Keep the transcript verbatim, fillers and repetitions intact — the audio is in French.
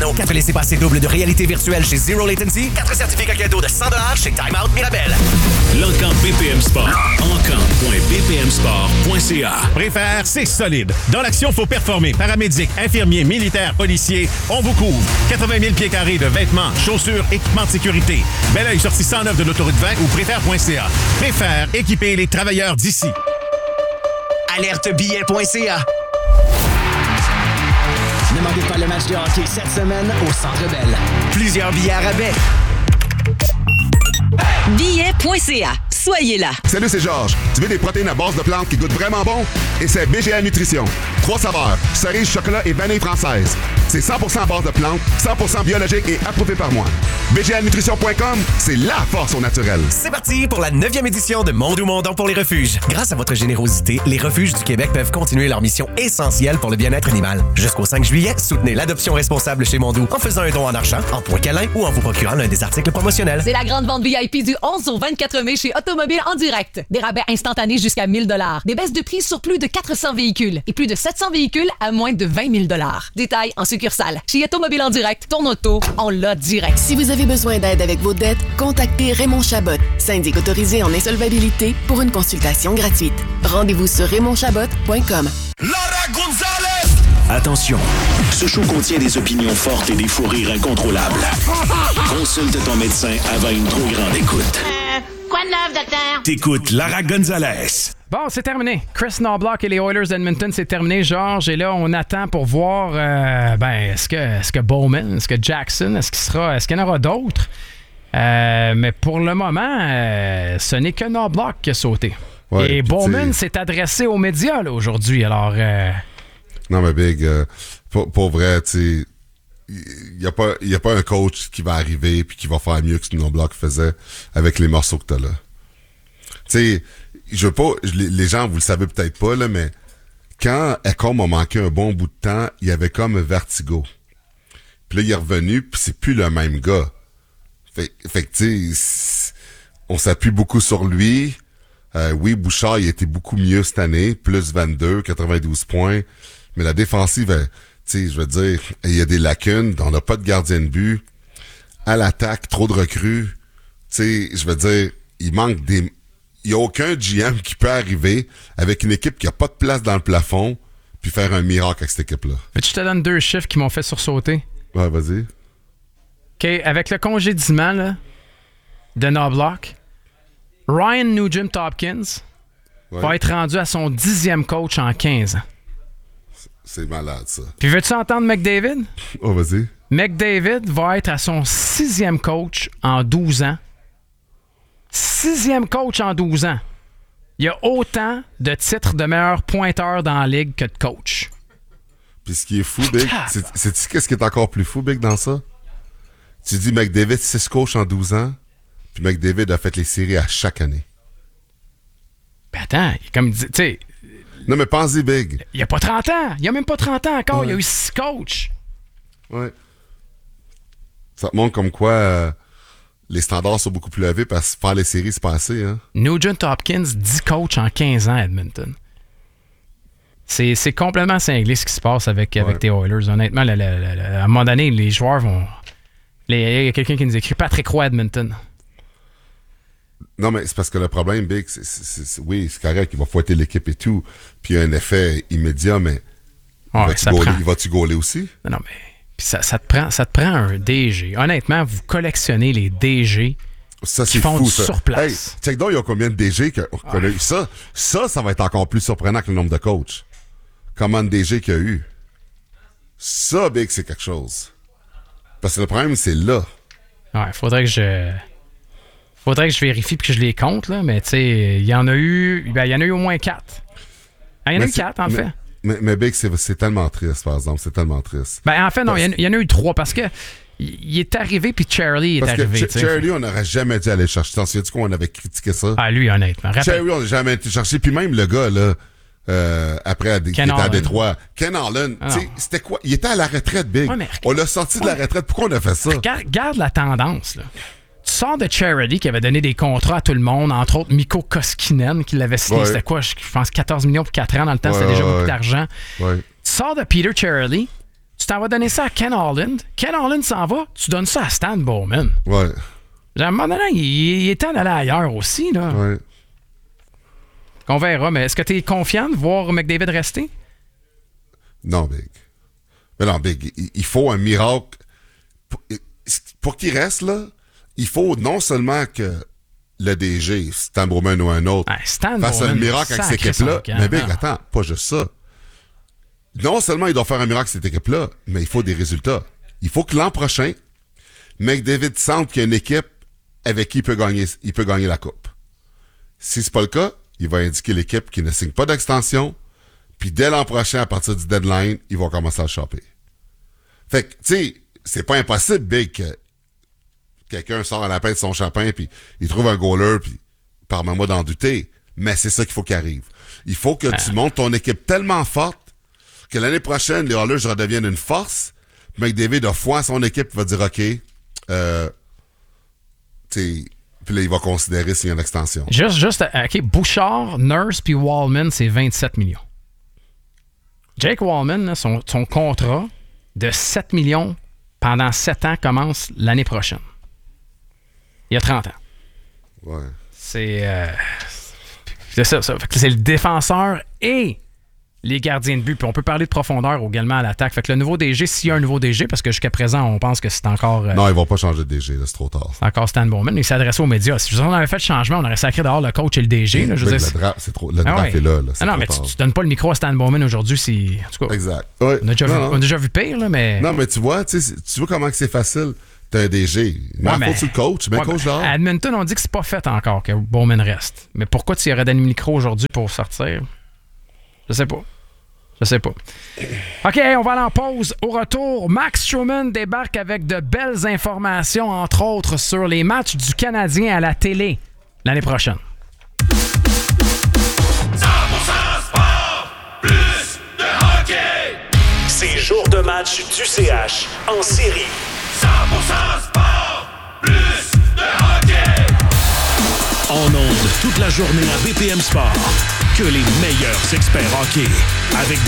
Toronto. Quatre laissez-passer double de réalité virtuelle chez Zero Latency. Quatre certificats cadeaux de cent dollars chez Time Out Mirabel. L'Encamp B P M Sport. encamp point b p m sport point c a. Préfère, c'est solide. Dans l'action, faut performer. Paramédic, infirmiers, militaires, policiers, on vous couvre. quatre-vingt mille pieds carrés de vêtements, chaussures, équipements de sécurité. Bel oeil sortie cent neuf de l'autoroute vingt ou préfère point c a. Préfère, équiper les travailleurs d'ici. alerte billet point c a. Ne manquez pas le match de hockey cette semaine au Centre Bell. Plusieurs billets à rabais. billet point c a. Soyez là. Salut, c'est Georges. Tu veux des protéines à base de plantes qui goûtent vraiment bon? Et c'est B G A Nutrition. Trois saveurs, cerise, chocolat et vanille française. C'est cent pour cent à base de plantes, cent pour cent biologique et approuvé par moi. B G A nutrition point com, c'est la force au naturel. C'est parti pour la neuvième édition de Monde ou Mondon pour les refuges. Grâce à votre générosité, les refuges du Québec peuvent continuer leur mission essentielle pour le bien-être animal. Jusqu'au cinq juillet, soutenez l'adoption responsable chez Mondou en faisant un don en argent, en points câlins ou en vous procurant l'un des articles promotionnels. C'est la grande vente V I P du onze au vingt-quatre mai chez Automobile en direct. Des rabais instantanés jusqu'à mille dollars. Des baisses de prix sur plus de quatre cents véhicules et plus de sept cents véhicules à moins de vingt mille dollars. Détails en succursale. Chez Automobile en direct, ton auto, on l'a direct. Si vous avez besoin d'aide avec vos dettes, contactez Raymond Chabot, syndic autorisé en insolvabilité, pour une consultation gratuite. Rendez-vous sur raymond chabot point com. Lara Gonzalez! Attention, ce show contient des opinions fortes et des fous rires incontrôlables. Consulte ton médecin avant une trop grande écoute. Euh, quoi de neuf, docteur? T'écoutes Lara Gonzalez. Bon, c'est terminé. Chris Knobloch et les Oilers d'Edmonton, c'est terminé, Georges. Et là, on attend pour voir, euh, ben, est-ce que, est-ce que Bowman, est-ce que Jackson, est-ce qu'il sera, est-ce qu'il y en aura d'autres? Euh, mais pour le moment, euh, ce n'est que Knobloch qui a sauté. Ouais, et Bowman s'est adressé aux médias là, aujourd'hui, alors... Euh... Non, mais Big, euh, pour, pour vrai, tu sais, il n'y a, a pas un coach qui va arriver puis qui va faire mieux que ce que Knobloch faisait avec les morceaux que t'as là. Tu sais, je veux pas, je, les gens, vous le savez peut-être pas, là, mais quand Ekholm a manqué un bon bout de temps, il avait comme un vertigo. Puis là, il est revenu, puis c'est plus le même gars. Fait, fait que, tu sais, on s'appuie beaucoup sur lui. Euh, oui, Bouchard, il a été beaucoup mieux cette année, plus vingt-deux, quatre-vingt-douze points. Mais la défensive, tu sais, je veux dire, il y a des lacunes. On n'a pas de gardien de but. À l'attaque, trop de recrues. Tu sais, je veux dire, il manque des... Il n'y a aucun G M qui peut arriver avec une équipe qui n'a pas de place dans le plafond puis faire un miracle avec cette équipe-là. Je te donne deux chiffres qui m'ont fait sursauter. Ouais, vas-y. OK, avec le congédiement là, de Knobloch, Ryan Nugent-Hopkins ouais. va être rendu à son dixième coach en quinze ans. C'est malade, ça. Puis veux-tu entendre McDavid? Oh, vas-y. McDavid va être à son sixième coach en douze ans. Sixième coach en douze ans. Il y a autant de titres de meilleur pointeur dans la ligue que de coach. Puis ce qui est fou, Big, c'est, c'est-tu qu'est-ce qui est encore plus fou, Big, dans ça? Tu dis McDavid, six coachs en douze ans, puis McDavid a fait les séries à chaque année. Ben attends, comme tu sais... Non, mais pense-y, Big. Il n'y a pas trente ans. Il n'y a même pas trente ans encore. Ouais. Il y a eu six coachs. Ouais. Ça te montre comme quoi... Euh, les standards sont beaucoup plus élevés parce que faire les séries, c'est pas assez. Hein? Nugent-Hopkins, dix coachs en quinze ans à Edmonton. C'est, c'est complètement cinglé ce qui se passe avec, ouais. avec tes Oilers. Honnêtement, le, le, le, à un moment donné, les joueurs vont... Il y a quelqu'un qui nous écrit Patrick Roy Edmonton. Non, mais c'est parce que le problème, Big, c'est, c'est, c'est, c'est, oui, c'est correct, il va fouetter l'équipe et tout, puis il y a un effet immédiat, mais ouais, va-tu ça gauler, prend... vas-tu gauler aussi? Non, non mais... Puis ça, ça, te prend, ça te prend un D G. Honnêtement, vous collectionnez les D G ça, qui font fou, du ça. surplace. Hey, check donc, il y a combien de D G qu'on a eu? Ça, ça, ça va être encore plus surprenant que le nombre de coachs. Combien de D G qu'il y a eu? Ça, Big, c'est quelque chose. Parce que le problème, c'est là. Ouais, faudrait que je... Faudrait que je vérifie puis que je les compte, là. Mais tu sais, il y en a eu... Ben, il y en a eu au moins quatre. Il y en a eu quatre, en mais, fait. Mais, mais Big, c'est, c'est tellement triste, par exemple. C'est tellement triste. Ben, en fait, non, il y, y en a eu trois parce que il est arrivé puis Charlie est parce arrivé. Parce que Ch- Charlie, on n'aurait jamais dû aller chercher. T'en souviens-tu qu'on avait critiqué ça? Ah, lui, honnêtement. Rappel... Charlie, on n'a jamais été chercher. Puis même le gars, là, euh, après, à, qui était à Détroit, Ken Holland, ah tu sais, c'était quoi? Il était à la retraite, Big. Ouais, mais... On l'a sorti de la retraite. Pourquoi on a fait ça? Regarde, regarde la tendance, là. Tu sors de Charity qui avait donné des contrats à tout le monde, entre autres Mikko Koskinen qui l'avait signé, ouais. C'était quoi? Je pense quatorze millions pour quatre ans. Dans le temps, ouais, c'était déjà ouais, beaucoup ouais. d'argent. Ouais. Tu sors de Peter Charity, Tu t'en vas donner ça à Ken Holland. Ken Holland s'en va, tu donnes ça à Stan Bowman. Ouais. À un moment donné, il, il est temps d'aller ailleurs aussi, là. Ouais. On verra, mais est-ce que tu es confiant de voir McDavid rester? Non, Big. Mais non, Big, il, il faut un miracle. Pour, pour qu'il reste, là, il faut non seulement que le D G, Stan Bowman ou un autre, hey, Stan fasse Bowman, un miracle avec cette équipe-là. Mais Big, attends, pas juste ça. Non seulement il doit faire un miracle avec cette équipe-là, mais il faut des résultats. Il faut que l'an prochain, McDavid sente qu'il y a une équipe avec qui il peut gagner, il peut gagner la coupe. Si c'est pas le cas, il va indiquer l'équipe qui ne signe pas d'extension, puis dès l'an prochain, à partir du deadline, ils vont commencer à le choper. Fait que, tu sais, c'est pas impossible, Big, que quelqu'un sort à la paix de son chapin, puis il trouve un goaler, puis parle-moi d'en douter. Mais c'est ça qu'il faut qu'il arrive. Il faut que tu montes ton équipe tellement forte que l'année prochaine, les Oilers redeviennent une force. McDavid a foi à son équipe, il va dire, OK, euh, tu sais, puis là, il va considérer s'il y a une extension. Juste, juste, OK, Bouchard, Nurse puis Wallman, c'est vingt-sept millions. Jake Wallman, là, son, son contrat de sept millions pendant sept ans commence l'année prochaine. Il y a trente ans. Ouais. C'est... Euh, c'est ça, ça. Fait que c'est le défenseur et les gardiens de but. Puis on peut parler de profondeur également à l'attaque. Fait que le nouveau D G, s'il y a un nouveau D G, parce que jusqu'à présent, on pense que c'est encore... Euh, non, ils vont pas changer de D G, là, c'est trop tard. C'est encore Stan Bowman. Il s'est adressé aux médias. Si on avait fait le changement, on aurait sacré dehors le coach et le D G. Là, je veux le dire, draft, c'est trop, le ah draft ouais. est là. là ah non, mais tu, tu donnes pas le micro à Stan Bowman aujourd'hui. Si, en tout cas, exact. Ouais. On, a déjà non, vu, non. on a déjà vu pire, là, mais... Non, mais tu vois, tu vois comment que c'est facile. T'as un D G. Mais ouais, faut que tu le coaches. Mais ouais, coach dehors. À Edmonton, on dit que c'est pas fait encore que Bowman reste. Mais pourquoi tu y aurais donné le micro aujourd'hui pour sortir? Je sais pas. Je sais pas. OK, on va aller en pause. Au retour, Max Stroman débarque avec de belles informations, entre autres, sur les matchs du Canadien à la télé l'année prochaine. cent pour cent sport, plus de hockey. C'est jour de match du C H en série. cent pour cent sport, plus de hockey. En ondes toute la journée à B P M Sport. Que les meilleurs experts hockey. Avec